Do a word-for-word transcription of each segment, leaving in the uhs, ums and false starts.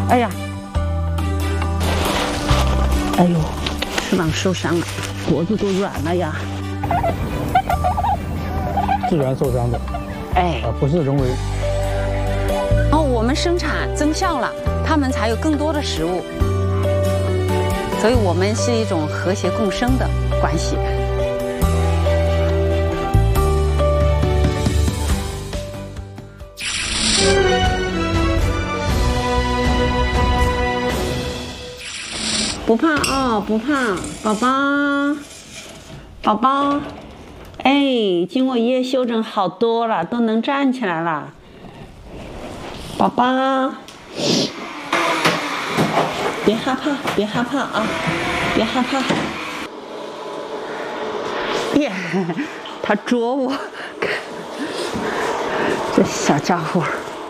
哎呀，哎呦，翅膀受伤了，脖子都软了呀。 自然受伤的， 哎， 啊，不是人为。 然后我们生产增效了，它们才有更多的食物。所以我们是一种和谐共生的关系。不怕啊、哦，不怕，宝宝，宝宝，哎，经过一夜休整好多了，都能站起来了。宝宝，别害怕，别害怕啊，别害怕。耶，他捉我，这小家伙。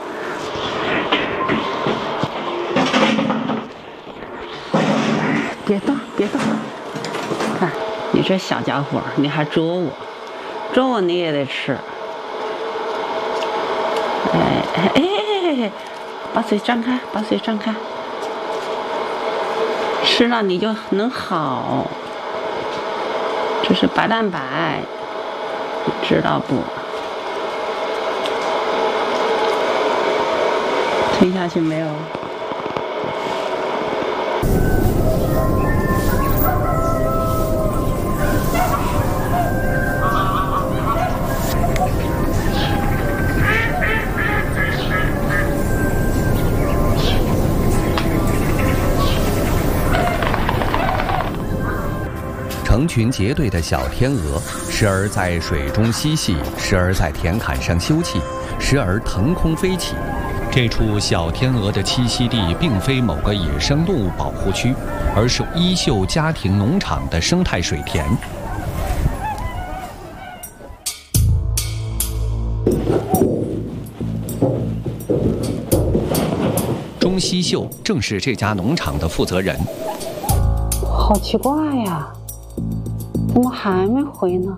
别动，别动！看，你这小家伙，你还捉我，捉我你也得吃。哎哎哎，把嘴张开，把嘴张开。吃了你就能好，这是白蛋白，你知道不？吞下去没有？ 成群结队的小天鹅，时而在水中嬉戏，时而在田坎上休憩，时而腾空飞起。这处小天鹅的栖息地并非某个野生动物保护区，而是衣袖家庭农场的生态水田。钟熙秀正是这家农场的负责人。 好奇怪呀！怎么还没回呢？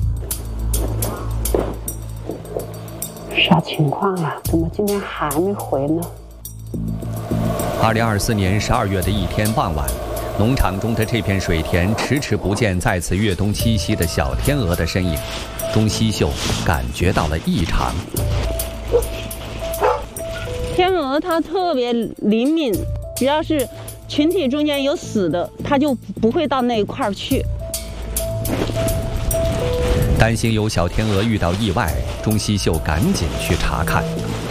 啥情况呀？怎么今天还没回呢？ 二零二四年十二月的一天傍晚，农场中的这片水田迟迟不见在此越冬栖息的小天鹅的身影。钟熙秀感觉到了异常。 天鹅它特别灵敏，只要是群体中间有死的，它就不会到那一块儿去。 担心有小天鹅遇到意外，钟熙秀赶紧去查看。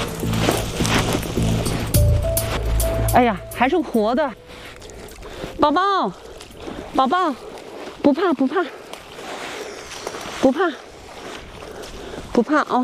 哎呀，还是活的，宝宝，宝宝，不怕不怕，不怕，不怕哦。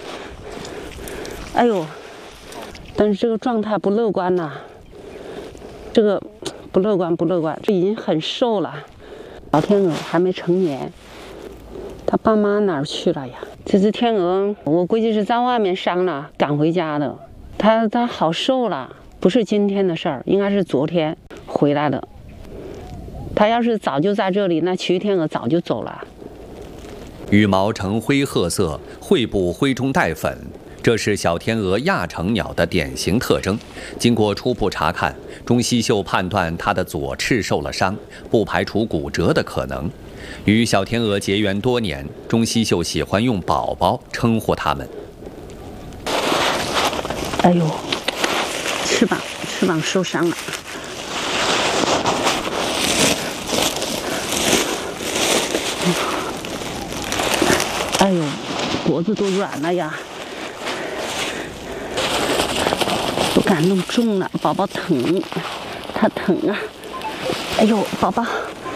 哎呦，但是这个状态不乐观呐，这个不乐观不乐观，这已经很瘦了。小天鹅还没成年。他爸妈哪儿去了呀？这只天鹅，我估计是在外面伤了，赶回家的。它它好瘦了，不是今天的事儿，应该是昨天回来的。它要是早就在这里，那其余天鹅早就走了。 羽毛呈灰褐色，喙部灰中带粉，这是小天鹅亚成鸟的典型特征。经过初步查看，钟熙秀判断它的左翅受了伤，不排除骨折的可能。与小天鹅结缘多年，钟熙秀喜欢用宝宝称呼它们。 哎呦，翅膀翅膀受伤了。哎呦，脖子都软了呀，不敢弄重了，宝宝疼，它疼啊！哎呦，宝宝。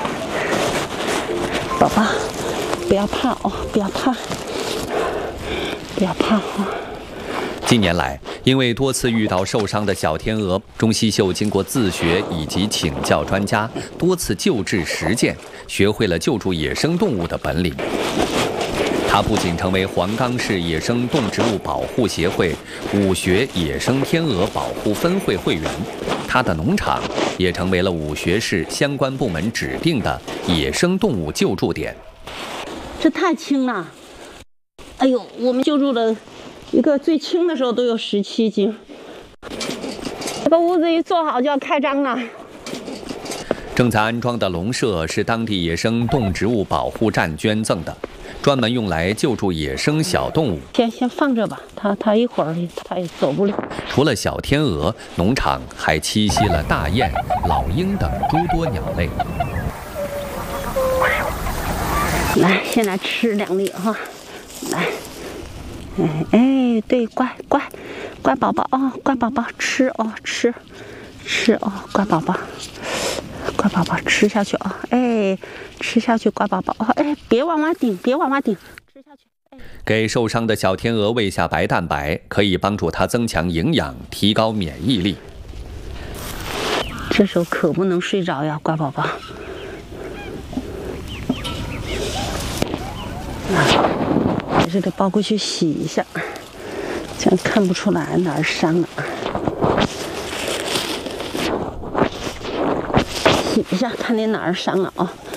宝宝，不要怕哦，不要怕，不要怕哦。 近年来，因为多次遇到受伤的小天鹅，钟熙秀经过自学以及请教专家，多次救治实践，学会了救助野生动物的本领。他不仅成为黄冈市野生动植物保护协会武穴野生天鹅保护分会会员，他的农场也成为了武穴市相关部门指定的野生动物救助点。 这太轻了，哎呦，我们救助了一个最轻的时候都有十七斤。 这个屋子一做好就要开张了。 正在安装的笼舍是当地野生动植物保护站捐赠的，专门用来救助野生小动物。 先先放这吧，它它一会儿它也走不了。 除了小天鹅，农场还栖息了大雁、老鹰等诸多鸟类。 来，先来吃两粒哈，来，哎哎，对，乖乖，乖宝宝哦，乖宝宝吃哦，吃，吃哦，乖宝宝。乖宝宝吃下去啊！哎，吃下去，乖宝宝哦！哎，别往外顶，别往外顶，吃下去。哎、 给受伤的小天鹅喂下白蛋白，可以帮助它增强营养，提高免疫力。 这时候可不能睡着呀，乖宝宝。啊，还是得抱过去洗一下，这样看不出来哪儿伤了。洗一下，看你哪儿伤了啊、哦。